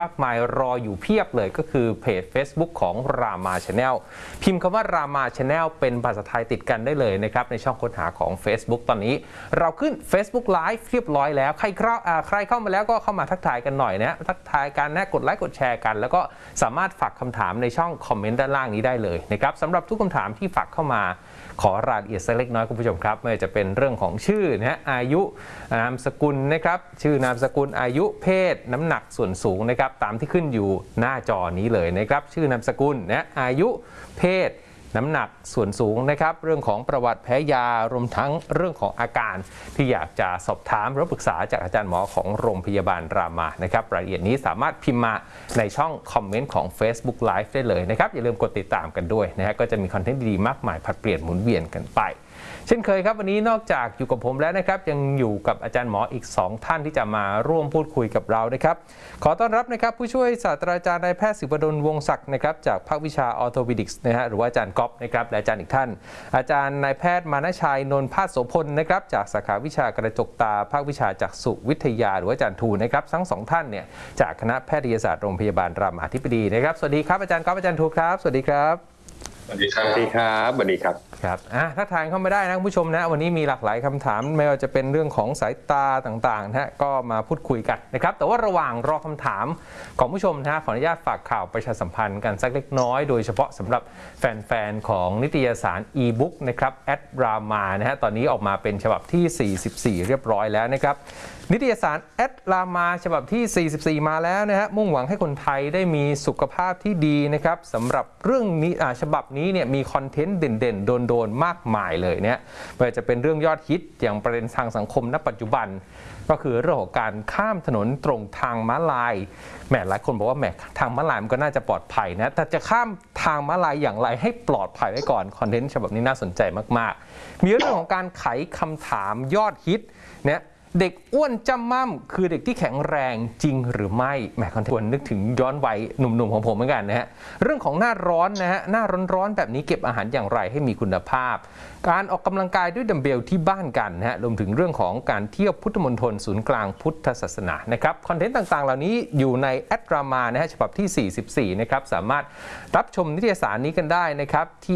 มากมายรออยู่เพียบเลยก็คือเพจ Facebook ของรามา Channel พิมพ์คำว่ารามา Channel เป็นภาษาไทยติดกันได้เลยนะครับในช่องค้นหาของ Facebook ตอนนี้เราขึ้น Facebook Live เรียบร้อยแล้วใครเข้ามาแล้วก็เข้ามาทักทายกันหน่อยนะทักทายกันนะกดไลค์กดแชร์กันแล้วก็สามารถฝากคำถามในช่องคอมเมนต์ด้านล่างนี้ได้เลยนะครับสำหรับทุกคำถามที่ฝากเข้ามาขอรายละเอียดสักเล็กน้อยคุณผู้ชมครับไม่ว่าจะเป็นเรื่องของชื่อนะอายุนามสกุลนะครับชื่อนามสกุลอายุเพศน้ำหนักส่วนสูงนะครับตามที่ขึ้นอยู่หน้าจอนี้เลยนะครับชื่อนามสกุลนะอายุเพศน้ำหนักส่วนสูงนะครับเรื่องของประวัติแพ้ยารวมทั้งเรื่องของอาการที่อยากจะสอบถามหรือปรึกษาจากอาจารย์หมอของโรงพยาบาลรามานะครับรายละเอียดนี้สามารถพิมพ์มาในช่องคอมเมนต์ของ Facebook Live ได้เลยนะครับอย่าลืมกดติดตามกันด้วยนะฮะก็จะมีคอนเทนต์ดีๆมากมายผัดเปลี่ยนหมุนเวียนกันไปเช่นเคยครับวันนี้นอกจากอยู่กับผมแล้วนะครับยังอยู่กับอาจารย์หมออีก2ท่านที่จะมาร่วมพูดคุยกับเรานะครับขอต้อนรับนะครับผู้ช่วยศาสตราจารย์นายแพทย์ศิวดลวงศ์ศักดิ์นะครับจากภาควิชาออร์โทวิดิกส์นะฮะหรือว่าอาจารย์ก๊อฟนะครับและอาจารย์อีกท่านอาจารย์นายแพทย์มานชัยนนท์ภาสโสพลนะครับจากสาขาวิชากระจกตาภาควิชาจักษุวิทยาหรือว่าอาจารย์ทูนะครับทั้ง2ท่านเนี่ยจากคณะแพทยศาสตร์โรงพยาบาลรามาธิบดีนะครับสวัสดีครับอาจารย์ก๊อฟอาจารย์ทูครับสวัสดีครับสวัสดีครับสวัสดีครับสวัสดีครับครับถ้าทานเข้ามาได้นะคุณผู้ชมนะวันนี้มีหลากหลายคำถามไม่ว่าจะเป็นเรื่องของสายตาต่างๆนะก็มาพูดคุยกันนะครับแต่ว่าระหว่างรอคำถามของผู้ชมนะขออนุญาตฝากข่าวประชาสัมพันธ์กันสักเล็กน้อยโดยเฉพาะสำหรับแฟนๆของนิตยสาร e-book นะครับรามานะฮะตอนนี้ออกมาเป็นฉบับที่44เรียบร้อยแล้วนะครับนิตยสารรามาฉบับที่44มาแล้วนะฮะมุ่งหวังให้คนไทยได้มีสุขภาพที่ดีนะครับสำหรับเรื่องนี้ฉบับนี้เนี่ยมีคอนเทนต์เด่นๆโดนๆมากมายเลยเนี่ยไม่ว่าจะเป็นเรื่องยอดฮิตอย่างประเด็นทางสังคมณปัจจุบันก็คือเรื่องของการข้ามถนนตรงทางม้าลายแหมหลายคนบอกว่าแหมทางม้าลายมันก็น่าจะปลอดภัยนะแต่จะข้ามทางม้าลายอย่างไรให้ปลอดภัยไว้ก่อนคอนเทนต์ฉบับนี้น่าสนใจมากๆมีเรื่องของการไขคำถามยอดฮิตเนี่ยเด็กอ้วนจำม่ำคือเด็กที่แข็งแรงจริงหรือไม่แหมคอนเทนต์ควรนึกถึงย้อนวัยหนุ่มๆของผมเหมือนกันนะฮะเรื่องของหน้าร้อนนะฮะหน้าร้อนๆแบบนี้เก็บอาหารอย่างไรให้มีคุณภาพการออกกำลังกายด้วยดัมเบลที่บ้านกันนะฮะรวมถึงเรื่องของการเที่ยวพุทธมณฑลศูนย์กลางพุทธศาสนานะครับคอนเทนต์ต่างๆเหล่านี้อยู่ในรามานะฮะฉบับที่44นะครับสามารถรับชมนิตยสารนี้กันได้นะครับที่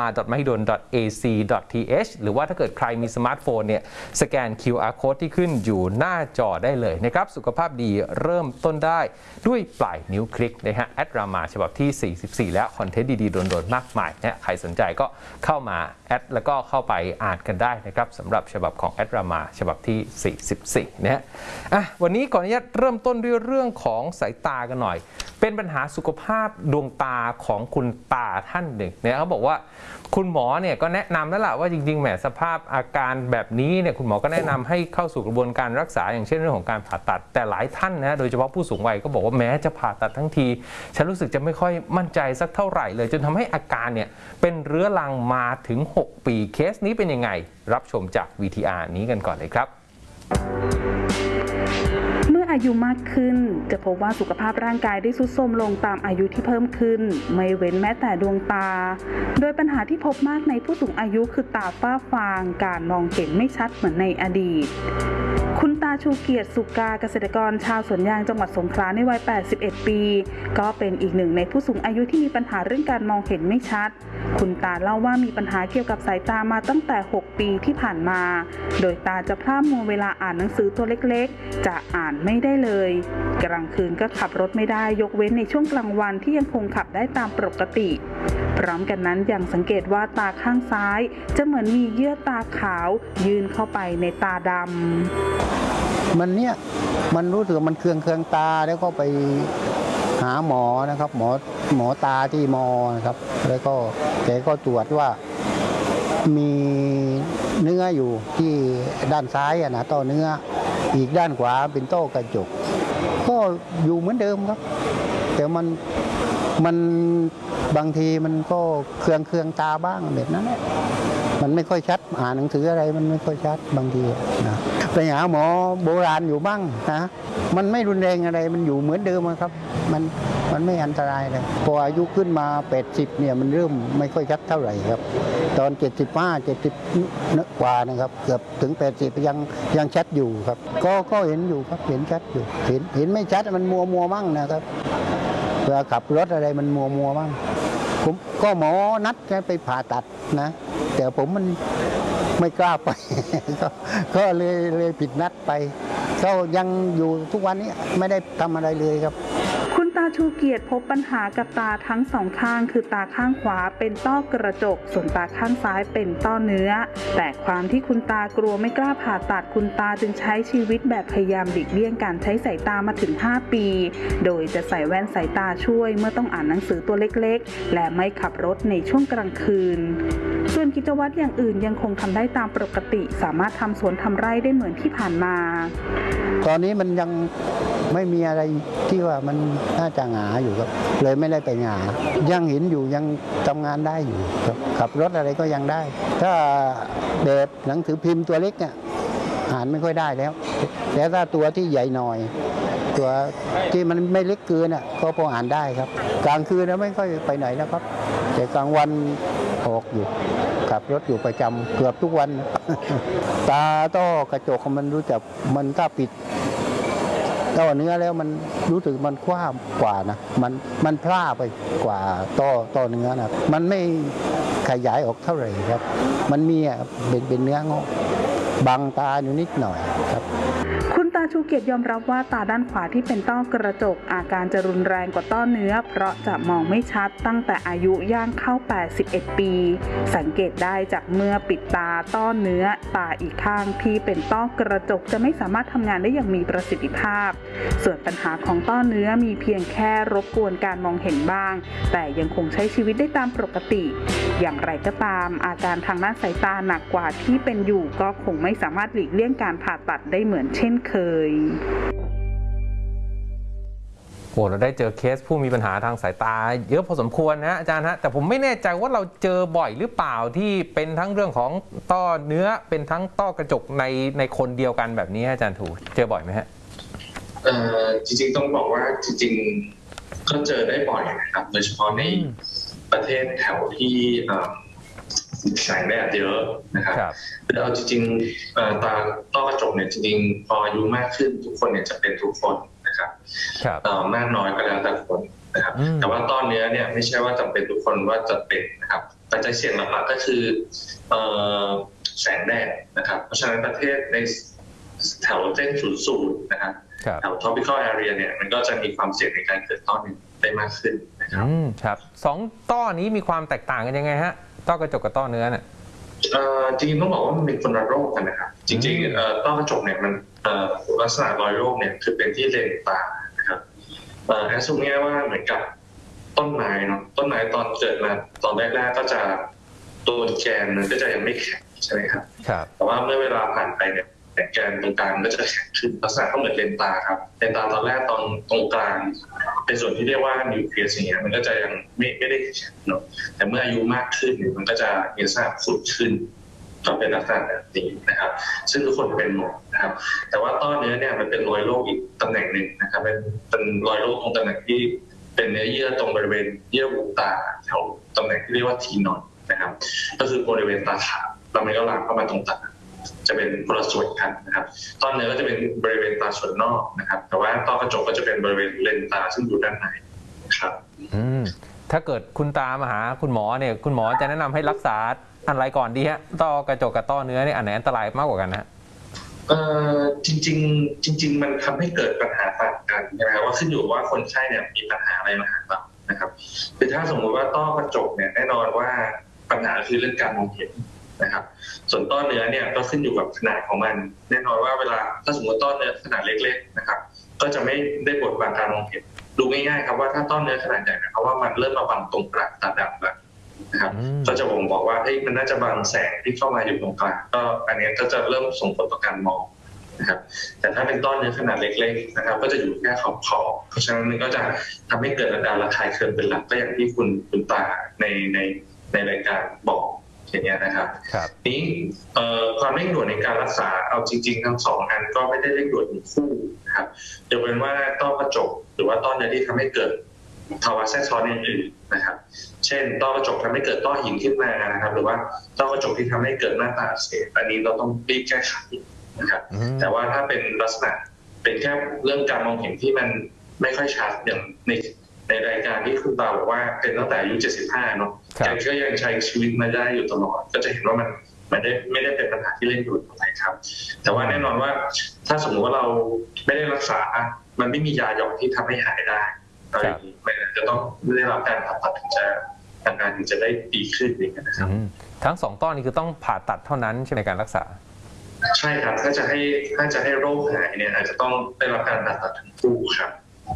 rama.mahidol.ac.th หรือว่าถ้าเกิดใครมีสมาร์ทโฟนเนี่ยสแกน QR Code ที่ขึ้นอยู่หน้าจอได้เลยนะครับสุขภาพดีเริ่มต้นได้ด้วยปลายนิ้วคลิกนะฮะรามาฉบับที่44แล้วคอนเทนต์ดีๆโดนๆมากมายนะใครสนใจก็เข้ามาแล้วก็เข้าไปอ่านกันได้นะครับสำหรับฉบับของรามาฉบับที่44นะฮะวันนี้ขออนุญาตเริ่มต้นด้วยเรื่องของสายตากันหน่อยเป็นปัญหาสุขภาพดวงตาของคุณตาท่านหนึ่งเนี่ยเขาบอกว่าคุณหมอเนี่ยก็แนะนำแล้วล่ะว่าจริงๆแหมสภาพอาการแบบนี้เนี่ยคุณหมอก็แนะนำให้เข้าสู่กระบวนการรักษาอย่างเช่นเรื่องของการผ่าตัดแต่หลายท่านนะโดยเฉพาะผู้สูงวัยก็บอกว่าแม้จะผ่าตัดทั้งทีฉันรู้สึกจะไม่ค่อยมั่นใจสักเท่าไหร่เลยจนทำให้อาการเนี่ยเป็นเรื้อรังมาถึง6ปีเคสนี้เป็นยังไงรับชมจาก VTR นี้กันก่อนเลยครับเมื่ออายุมากขึ้นจะพบว่าสุขภาพร่างกายได้ทรุดโทรมลงตามอายุที่เพิ่มขึ้นไม่เว้นแม้แต่ดวงตาโดยปัญหาที่พบมากในผู้สูงอายุคือตาฝ้าฟางการมองเห็นไม่ชัดเหมือนในอดีตคุณตาชูเกียรติสุกาเกษตรกรชาวสวนยางจังหวัดสงขลาในวัย81ปีก็เป็นอีกหนึ่งในผู้สูงอายุที่มีปัญหาเรื่องการมองเห็นไม่ชัดคุณตาเล่าว่ามีปัญหาเกี่ยวกับสายตามาตั้งแต่6ปีที่ผ่านมาโดยตาจะพร่ามัวเวลาอ่านหนังสือตัวเล็กๆจะอ่านไม่ได้เลยกลางคืนก็ขับรถไม่ได้ยกเว้นในช่วงกลางวันที่ยังคงขับได้ตามปกติพร้อมกันนั้นยังสังเกตว่าตาข้างซ้ายจะเหมือนมีเยื่อตาขาวยื่นเข้าไปในตาดำมันรู้สึกมันเคืองตาแล้วก็ไปหาหมอนะครับหมอตาที่มอนะครับแล้วก็แกก็ตรวจว่ามีเนื้ออยู่ที่ด้านซ้ายนะต้อเนื้ออีกด้านขวาเป็นต้อกระจกก็อยู่เหมือนเดิมครับแต่มันบางทีมันก็เคืองตาบ้างแบบนั้นมันไม่ค่อยชัดอ่านหนังสืออะไรมันไม่ค่อยชัดบางทีนะไปหาหมอโบราณอยู่บ้างนะมันไม่รุนแรงอะไรมันอยู่เหมือนเดิมครับมันไม่อันตรายเลยพออายุขึ้นมา80เนี่ยมันเริ่มไม่ค่อยชัดเท่าไหร่ครับตอน75 70กว่านะครับเกือบถึง80ยังชัดอยู่ครับก็เห็นอยู่ครับเห็นชัดอยู่เห็นไม่ชัดมันมัวมั่งนะครับเวลาขับรถอะไรมันมัวมั่งผมก็หมอนัดไปผ่าตัดนะแต่ผมมันไม่กล้าไป ก็เลยผิดนัดไปก็ยังอยู่ทุกวันนี้ไม่ได้ทำอะไรเลยครับคุณตาชูเกียรติพบปัญหากับตาทั้งสองข้างคือตาข้างขวาเป็นต้อกระจกส่วนตาข้างซ้ายเป็นต้อเนื้อแต่ความที่คุณตากลัวไม่กล้าผ่าตัดคุณตาจึงใช้ชีวิตแบบพยายามหลีกเลี่ยงการใช้สายตามาถึง5 ปีโดยจะใส่แว่นสายตาช่วยเมื่อต้องอ่านหนังสือตัวเล็กๆและไม่ขับรถในช่วงกลางคืนส่วนกิจวัตรอย่างอื่นยังคงทำได้ตามปกติสามารถทำสวนทำไร่ได้เหมือนที่ผ่านมาตอนนี้มันยังไม่มีอะไรที่ว่ามันน่าจะหงาอยู่ครับเลยไม่ได้ไปหงายังเห็นอยู่ยังทำงานได้อยู่ครับขับรถอะไรก็ยังได้ถ้าแบบหนังสือพิมพ์ตัวเล็กเนี่ยอ่านไม่ค่อยได้แล้วแต่ถ้าตัวที่ใหญ่หน่อยตัวที่มันไม่เล็กเกินอ่ะก็พออ่านได้ครับกลางคืนแล้วไม่ค่อยไปไหนแล้วครับแต่กลางวันออกอยู่ขับรถอยู่ประจำเกือบทุกวัน ตาต้อกระจกมันรู้จักมันถ้าปิดต้อเนื้อแล้วมันรู้สึกมันคว้ากว่านะมันพร่าไปกว่าต้อเนื้อนะมันไม่ขยายออกเท่าไหร่ครับมันมีเป็นเนื้องอกบังตาอยู่นิดหน่อยครับคุณตาชูเกียรติยอมรับว่าตาด้านขวาที่เป็นต้อกระจกอาการจะรุนแรงกว่าต้อเนื้อเพราะจะมองไม่ชัดตั้งแต่อายุย่างเข้า81 ปีสังเกตได้จากเมื่อปิดตาต้อเนื้อตาอีกข้างที่เป็นต้อกระจกจะไม่สามารถทำงานได้อย่างมีประสิทธิภาพส่วนปัญหาของต้อเนื้อมีเพียงแค่รบกวนการมองเห็นบ้างแต่ยังคงใช้ชีวิตได้ตามปกติอย่างไรก็ตามอาการทางด้านสายตาหนักกว่าที่เป็นอยู่ก็คงไม่สามารถหลีกเลี่ยงการผ่าตัดได้เหมือนเช่นเคยโอ้เราได้เจอเคสผู้มีปัญหาทางสายตาเยอะพอสมควรนะอาจารย์ฮะแต่ผมไม่แน่ใจว่าเราเจอบ่อยหรือเปล่าที่เป็นทั้งเรื่องของต้อเนื้อเป็นทั้งต้อกระจกในคนเดียวกันแบบนี้อาจารย์ถูเจอบ่อยไหมฮะจริงๆต้องบอกว่าจริงๆก็เจอได้บ่อยนะครับโดยเฉพาะในประเทศแถวที่แสงแดดเยอะนะครับแล้วจริงๆตาต้อกระจกเนี่ยจริงๆพออายุมากขึ้นทุกคนเนี่ยจะเป็นทุกคนนะครับมากน้อยก็แล้วแต่คนนะครับแต่ว่าต้อเนื้อเนี่ยไม่ใช่ว่าจำเป็นทุกคนว่าจะเป็นนะครับปัจจัยเสี่ยงหลักๆก็คือแสงแดดนะครับเพราะฉะนั้นประเทศในแถวเส้นศูนย์สูตรนะครับแถว tropical area เนี่ยมันก็จะมีความเสี่ยงในการเกิดต้อเนื้อได้มากขึ้นนะครับครับสองต้อนี้มีความแตกต่างกันยังไงฮะต้อกระจกกับต้อเนื้อเนี่ยจริงๆต้องบอกว่ามันเป็นคนละโรคกันนะครับจริงๆต้อกระจกเนี่ยมันลักษณะรอยโรคเนี่ยคือเป็นที่เลนตานะครับแอสซูมง่ายว่าเหมือนกับต้นไม้เนาะต้นไม้ตอนเกิดมาตอนแรกๆก็จะตัวแกนมันก็จะยังไม่แข็งใช่ไหมครับแต่ว่าเมื่อเวลาผ่านไปเนี่ยแกนตรงกลางก็จะแข็งขึ้นลักษณะก็เหมือนเลนตาครับเลนตาตอนแรกตอนตรงกลางเป็นส่วนที่เรียกว่านิวเคลียสอย่างเงี้ยมันก็จะยังไม่ได้แข็งเนาะแต่เมื่ออายุมากขึ้นมันก็จะมีลักษณะขุ่นขึ้นก็เป็นลักษณะแบบนี้นะครับซึ่งทุกคนเป็นหมดนะครับแต่ว่าต้อเนื้อเนี่ยมันเป็นรอยโรคอีกตำแหน่งหนึ่งนะครับเป็นรอยโรคตรงตำแหน่งที่เป็นเนื้อเยื่อตรงบริเวณเยื่อบุตาแถวตำแหน่งที่เรียกว่าทีนอดนะครับก็คือบริเวณตาขาวแล้วมันก็ลามเข้ามาตรงตาจะเป็นคนละส่วนกันนะครับต้อเนื้อก็จะเป็นบริเวณตาส่วนนอกนะครับแต่ว่าต้อกระจกก็จะเป็นบริเวณเลนตาซึ่งอยู่ด้านในครับถ้าเกิดคุณตามาหาคุณหมอเนี่ยคุณหมอจะแนะนำให้รักษาอะไรก่อนดีฮะต้อกระจกกับต้อเนื้อเนี่ยอันไหนอันตรายมากกว่ากันฮะจริงมันทำให้เกิดปัญหาต่างกันนะครับว่าขึ้นอยู่ว่าคนไข้เนี่ยมีปัญหาอะไรมาหาเรานะครับคือถ้าสมมติว่าต้อกระจกเนี่ยแน่นอนว่าปัญหาคือเรื่องการมองเห็นนะครับส่วนต้อเนื้อเนี่ยก็ขึ้นอยู่กับขนาดของมันแน่นอนว่าเวลาถ้าสมมติต้อเนื้อขนาดเล็กๆนะครับก็จะไม่ได้บทบาทการมองเห็นดูง่ายๆครับว่าถ้าต้อเนื้อขนาดใหญ่เพราะว่ามันเริ่มมาบังตรงกลางตาดำแล้วนะครับก็จะบอกว่ามันน่าจะบังแสงที่เข้ามาอยู่ตรงกลางก็อันนี้ก็จะเริ่มส่งผลต่อการมองนะครับแต่ถ้าเป็นต้อเนื้อขนาดเล็กๆนะครับก็จะอยู่แค่ขอบเพราะฉะนั้นมันก็จะทำให้เกิดอาการระคายเคืองเป็นหลักก็อย่างที่คุณตาในรายการบอกอย่างเงี้ยนะครับนี้ความเร่งด่วนในการรักษาเอาจริงๆทั้ง2อันก็ไม่ได้เร่งด่วนทั้งคู่นะครับยกเว้นว่าต้อกระจกหรือว่าต้อเนื้อที่ทำให้เกิดภาวะแทรกซ้อนอื่นๆนะครับเช่นต้อกระจกทำให้เกิดต้อหินขึ้นมานะครับหรือว่าต้อกระจกที่ทำให้เกิดหน้าตาอักเสบอันนี้เราต้องรีบแก้ไขนะครับแต่ว่าถ้าเป็นลักษณะเป็นแค่เรื่องการมองเห็นที่มันไม่ค่อยชัดอย่างในรายการที่คุณตาบอกว่าเป็นตั้งแต่อายุ75เนาะแกก็ยังใช้ชีวิตมาได้อยู่ตลอดก็จะเห็นว่ามันไม่ได้เป็นปัญหาที่เร่งด่วนอะไรครับแต่ว่าแน่นอนว่าถ้าสมมติว่าเราไม่ได้รักษามันไม่มียาหยอดที่ทำให้หายได้มันจะต้องได้รับการผ่าตัดถึงจะอาการถึงจะได้ดีขึ้นอย่างนี้นะครับทั้ง2 ต้อนี้คือต้องผ่าตัดเท่านั้นใช่ไหมการรักษาใช่ครับถ้าจะให้โรคหายเนี่ยอาจจะต้องได้รับการผ่าตัดทั้งคู่ครับ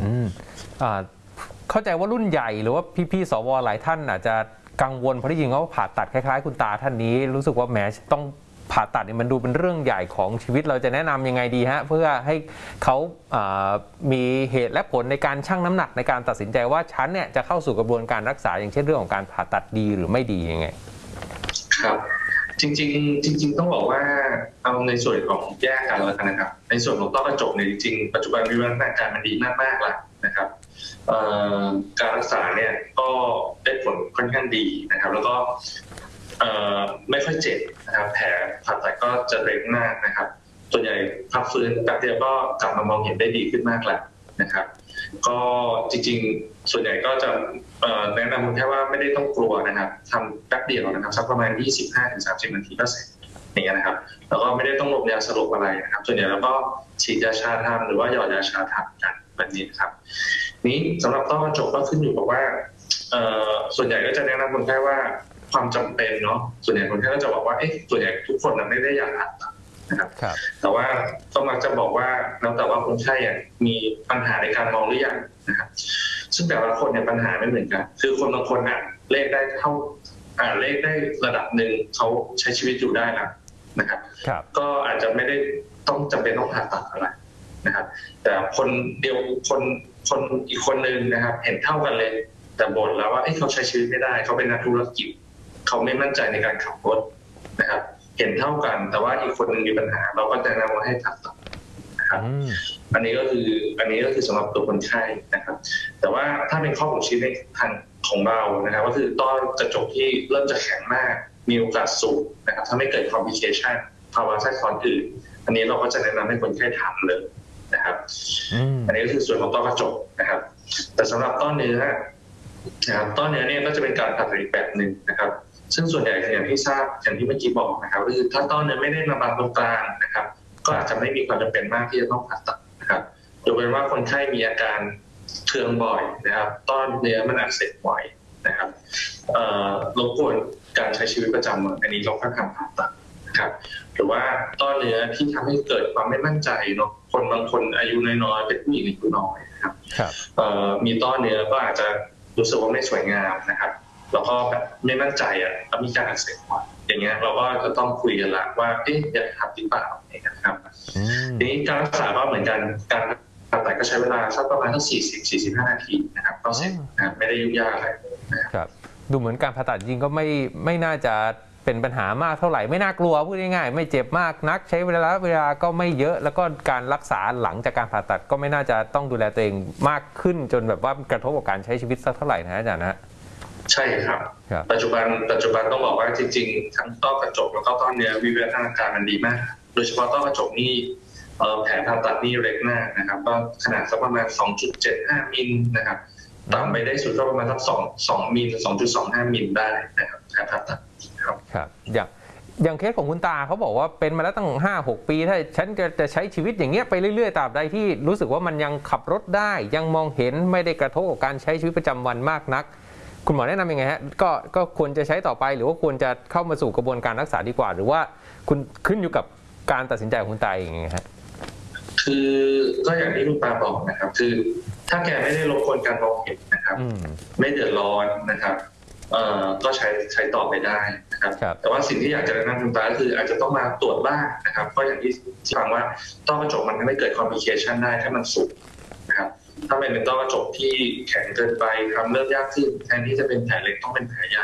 เข้าใจว่ารุ่นใหญ่หรือว่าพี่ๆสวหลายท่านอาจจะกังวลเพราะได้ยินว่าผ่าตัดคล้ายๆคุณตาท่านนี้รู้สึกว่าแหมต้องผ่าตัดเนี่ยมันดูเป็นเรื่องใหญ่ของชีวิตเราจะแนะนำยังไงดีฮะเพื่อให้เขามีเหตุและผลในการชั่งน้ำหนักในการตัดสินใจว่าฉันเนี่ยจะเข้าสู่กระบวนการรักษาอย่างเช่นเรื่องของการผ่าตัดดีหรือไม่ดียังไงครับจริงต้องบอกว่าเอาในส่วนของแยกกันแล้วกันนะครับในส่วนของต้อกระจกเนี่ยจริงปัจจุบันวิวัฒนาการมันดีมากๆแล้วนะครับการรักษาเนี่ยก็ได้ผลค่อนข้างดีนะครับแล้วก็ไม่ค่อยเจ็บนะครับแผลผ่าตัดก็จะเร็วมากนะครับส่วนใหญ่พักฟื้นแป๊บเดียวก็กลับมามองเห็นได้ดีขึ้นมากแล้วนะครับก็จริงๆส่วนใหญ่ก็จะแนะนำแค่ว่าไม่ได้ต้องกลัวนะครับทำแป๊บเดียวนะครับสักประมาณ 25-30 นาทีก็เสร็จอย่างเงี้ยนะครับแล้วก็ไม่ได้ต้องลงยาสลบอะไรนะครับส่วนใหญ่แล้วก็ฉีดยาชาทำหรือว่าหยอดยาชาทำกันแบบนี้ครับนี้สำหรับต้อกระจกก็ขึ้นอยู่กับว่าส่วนใหญ่ก็จะแนะนำคนไข้ว่าความจำเป็นเนาะส่วนใหญ่คนไข้ก็จะบอกว่าส่วนใหญ่ทุกคนไม่ได้อยากผ่าตัดนะครับแต่ว่าก็มักจะบอกว่าแล้วแต่ว่าคนไข้มีปัญหาในการมองหรือยังนะครับซึ่งแต่ละคนเนี่ยปัญหาไม่เหมือนกันคือคนบางคนเลขได้เท่าเลขได้ระดับหนึ่งเขาใช้ชีวิตอยู่ได้แล้วนะครับก็อาจจะไม่ได้ต้องจำเป็นต้องผ่าตัดอะไรนะครับแต่คนเดียวคนอีกคนนึงนะครับเห็นเท่ากันเลยแต่บ่นแล้วว่าเขาใช้ชีวิตไม่ได้เขาเป็นนักธุรกิจเขาไม่มั่นใจในการขับรถนะครับเห็นเท่ากันแต่ว่าอีกคนนึงมีปัญหาเราก็จะแนะนำว่าให้ผ่าตัดนะครับอันนี้ก็คือสำหรับตัวคนไข้นะครับแต่ว่าถ้าเป็นข้อบ่งชี้ในทางของเรานะครับก็คือต้อกระจกที่เริ่มจะแข็งมากมีโอกาสสูงนะครับถ้าไม่เกิด complication ภาวะแทรกซ้อนอื่นอันนี้เราก็จะแนะนำให้คนไข้ทำเลยนะครับอันนี้ก็คือส่วนของต้อกระจกนะครับแต่สำหรับต้อเนื้อนะครับต้อเนื้อเนี่ยก็จะเป็นการผ่าตัดอีกแบบหนึ่งนะครับซึ่งส่วนใหญ่อย่างที่ทราบอย่างที่เมื่อกี้บอกนะครับก็คือถ้าต้อเนื้อไม่ได้มาบางตรงกลางนะครับก็อาจจะไม่มีความจำเป็นมากที่จะต้องผ่าตัดนะครับยกเว้นว่าคนไข้มีอาการเคืองบ่อยนะครับต้อเนื้อมันอักเสบบ่อยนะครับรบกวนการใช้ชีวิตประจำวันอันนี้เราก็ทำผ่าตัดนะครับหรือว่าต้อเนื้อที่ทำให้เกิดความไม่มั่นใจเนาะคนบางคนอายุน้อยๆเป็นผู้หญิงอายุน้อยนะครับมีต้อเนื้อก็อาจจะรู้สึกว่าไม่สวยงามนะครับแล้วก็แบบไม่มั่นใจแล้วมีการอักเสบบ่อยอย่างเงี้ยเราก็จะต้องคุยกันละว่าอยากทำหรือเปล่านะครับทีนี้การรักษาก็เหมือนกันการผ่าตัดก็ใช้เวลาสักประมาณ40-45 นาทีนะครับก็เสร็จนะครับไม่ได้ยุ่งยากอะไรนะครับดูเหมือนการผ่าตัดจริงก็ไม่น่าจะเป็นปัญหามากเท่าไหร่ไม่น่ากลัวพูดง่ายๆไม่เจ็บมากนักใช้เวลาก็ไม่เยอะแล้วก็การรักษาหลังจากการผ่าตัดก็ไม่น่าจะต้องดูแลตัวเองมากขึ้นจนแบบว่ากระทบกับการใช้ชีวิตสักเท่าไหร่นะอาจารย์นะใช่ครับปัจจุบันต้องบอกว่าจริงๆทั้งต้อกระจกแล้วก็ต้อเนื้อวิวัฒนาการมันดีมากโดยเฉพาะต้อกระจกนี่แผลผ่าตัดนี่เล็กมากนะครับก็ขนาดสักประมาณ 2.75 มิลนะครับต่ำไปได้สุดก็ประมาณสัก2มิล 2.25 มิลได้นะครับแผลผ่าตัดครับอย่างเคสของคุณตาเขาบอกว่าเป็นมาแล้วตั้ง 5-6 ปีถ้าฉันจะใช้ชีวิตอย่างเงี้ยไปเรื่อยๆตราบใดที่รู้สึกว่ามันยังขับรถได้ยังมองเห็นไม่ได้กระทบกับการใช้ชีวิตประจำวันมากนักคุณหมอแนะนำยังไงฮะก็ควรจะใช้ต่อไปหรือว่าควรจะเข้ามาสู่กระบวนการรักษาดีกว่าหรือว่าคุณขึ้นอยู่กับการตัดสินใจของคุณตาอย่างไงฮะคือก็อย่างที่คุณตาบอกนะครับคือถ้าแกไม่ได้รบกวนการมองเห็นนะครับไม่เดือดร้อนนะครับก็ใช้ต่อไปได้นะครับแต่ว่าสิ่งที่อยากจะแนะนำคุณตาก็คืออาจจะต้องมาตรวจบ้างนะครับก็อย่างที่ฟังว่าต้อกระจกมันไม่เกิด complication ได้ถ้ามันสุกนะครับถ้าเป็นต้อกระจกที่แข็งเกินไปทำเริ่มยากขึ้นแทนที่จะเป็นแผลเล็กต้องเป็นแผลใหญ่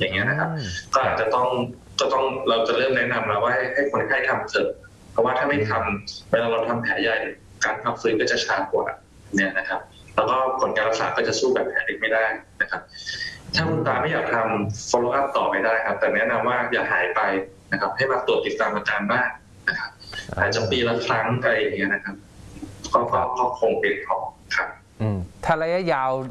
อย่างเงี้ยนะครับก็อาจจะต้องเราจะเริ่มแนะนำแล้วว่าให้คนไข้ทำเถอะเพราะว่าถ้าไม่ทำเวลาเราทำแผลใหญ่การพักฟื้นก็จะช้ากว่าเนี่ยนะครับแล้วก็ผลการรักษาก็จะสู้แบบแผลเล็กไม่ได้นะครับถ้าคุณตาไม่อยากทำ follow up ต่อไปได้ครับแต่แนะนำว่าอย่าหายไปนะครับให้มาตรวจติดตามอาการบ้างนะครับอาจจะปีละครั้งอะไรอย่างเงี้ยนะครับก็คงเป็นพอครับถ้าระยะยาว